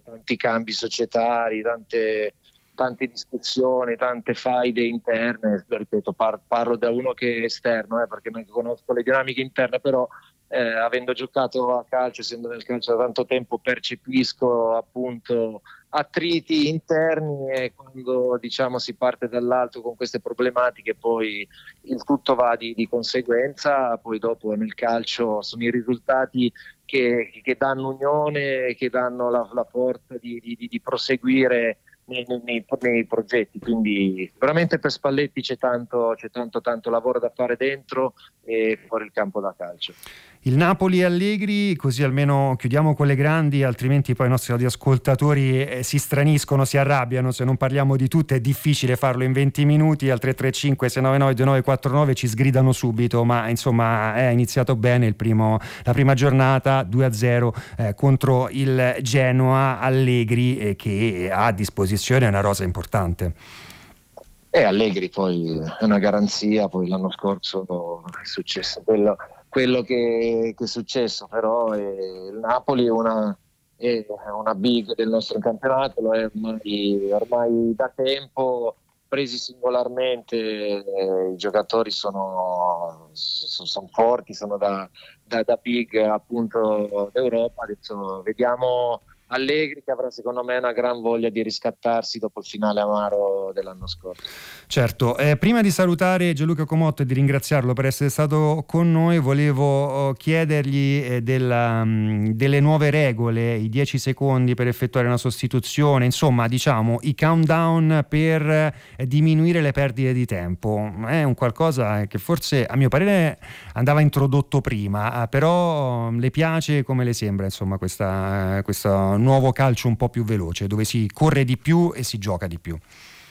tanti cambi societari, tante discussioni, tante faide interne. Ripeto, parlo da uno che è esterno, perché non conosco le dinamiche interne, però avendo giocato a calcio, essendo nel calcio da tanto tempo, percepisco appunto attriti interni, e quando diciamo si parte dall'alto con queste problematiche poi il tutto va di conseguenza. Poi dopo nel calcio sono i risultati che danno unione, che danno la forza di proseguire nei progetti. Quindi veramente per Spalletti c'è tanto lavoro da fare dentro e fuori il campo da calcio. Il Napoli Allegri, così almeno chiudiamo con le grandi, altrimenti poi i nostri radioascoltatori si straniscono, si arrabbiano se non parliamo di tutte. È difficile farlo in 20 minuti. Al 335 699 2949 ci sgridano subito, ma insomma è iniziato bene la prima giornata 2-0 contro il Genoa. Allegri che ha a disposizione una rosa importante. Allegri poi è una garanzia. Poi l'anno scorso è successo quello che è successo, però il Napoli è una big del nostro campionato, lo è ormai da tempo. Presi singolarmente i giocatori sono forti, sono da big appunto d'Europa. Adesso vediamo Allegri, che avrà secondo me una gran voglia di riscattarsi dopo il finale amaro dell'anno scorso. Certo, prima di salutare Gianluca Comotto e di ringraziarlo per essere stato con noi, volevo chiedergli delle nuove regole, i 10 secondi per effettuare una sostituzione, insomma diciamo i countdown per diminuire le perdite di tempo. È un qualcosa che forse a mio parere andava introdotto prima, però le piace? Come le sembra insomma questo nuovo calcio un po' più veloce, dove si corre di più e si gioca di più?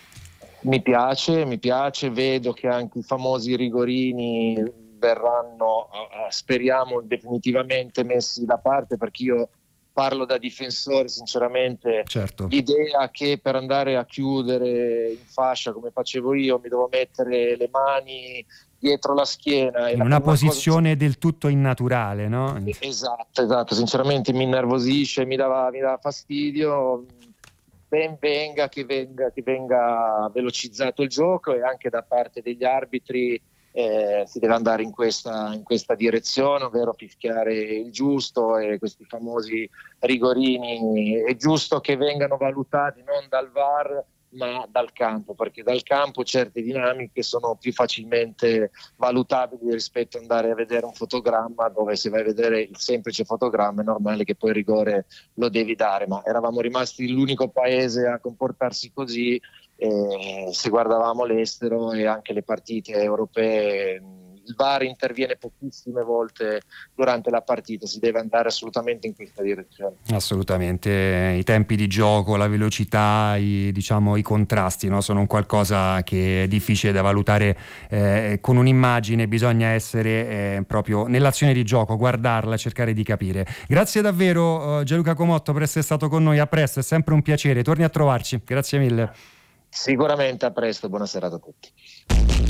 Mi piace, vedo che anche i famosi rigorini verranno, speriamo, definitivamente messi da parte, perché io parlo da difensore, sinceramente. Certo. L'idea che per andare a chiudere in fascia come facevo io mi devo mettere le mani dietro la schiena in una posizione del tutto innaturale, no? Esatto, sinceramente mi innervosisce, mi dava fastidio. Ben venga che venga velocizzato il gioco, e anche da parte degli arbitri si deve andare in questa direzione, ovvero fischiare il giusto, e questi famosi rigorini è giusto che vengano valutati non dal VAR ma dal campo, perché dal campo certe dinamiche sono più facilmente valutabili rispetto ad andare a vedere un fotogramma, dove se vai a vedere il semplice fotogramma è normale che poi il rigore lo devi dare. Ma eravamo rimasti l'unico paese a comportarsi così, se guardavamo l'estero e anche le partite europee, il VAR interviene pochissime volte durante la partita. Si deve andare assolutamente in questa direzione. Assolutamente, i tempi di gioco, la velocità, i contrasti, no? Sono un qualcosa che è difficile da valutare con un'immagine. Bisogna essere proprio nell'azione di gioco, guardarla, cercare di capire. Grazie davvero Gianluca Comotto per essere stato con noi. A presto, è sempre un piacere, torni a trovarci, grazie mille. Sicuramente, a presto, buona serata a tutti.